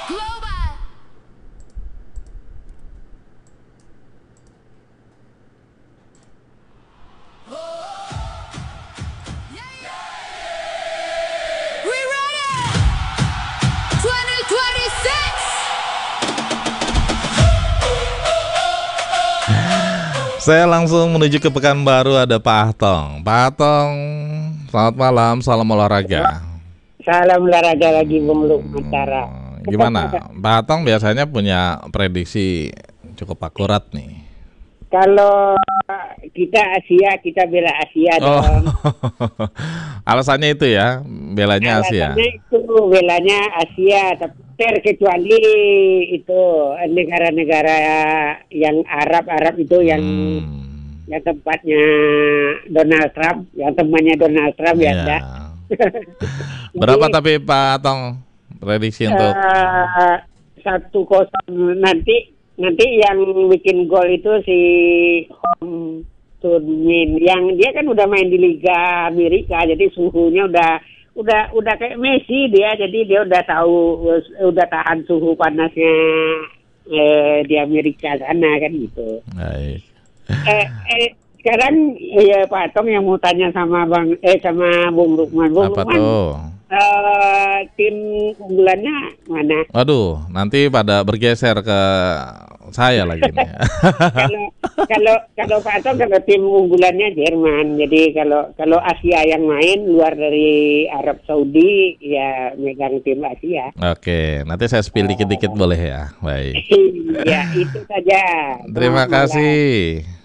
Saya langsung menuju ke Pekanbaru, ada Pak Atong. Pak Atong, selamat malam, salam olahraga. Salam olahraga lagi Bung Lukmantara. Gimana? Pak Atong biasanya punya prediksi cukup akurat nih. Kalau kita Asia, kita bela Asia dong. Alasannya itu ya, belanya Asia. Alasannya itu belanya Asia, tapi terkecuali itu negara-negara yang Arab itu yang tempatnya Donald Trump, yang temannya Donald Trump ya. Enggak. Berapa tapi Pak Atong prediksi untuk 1-0 nanti yang bikin gol itu si Hong Sun-min, yang dia kan udah main di Liga Amerika, jadi suhunya udah kayak Messi dia, jadi dia udah tahan suhu panasnya di Amerika sana kan gitu. Baik. Sekarang ya Pak Tong yang mau tanya sama Bung Lukman. Apa tuh? Tim unggulannya mana? Waduh, nanti pada bergeser ke saya lagi nih. Kalau Pak Tong, kalau tim unggulannya Jerman. Jadi kalau Asia yang main luar dari Arab Saudi ya megang tim Asia. Oke, nanti saya spill dikit-dikit boleh ya. Baik. Ya itu saja. Terima kasih.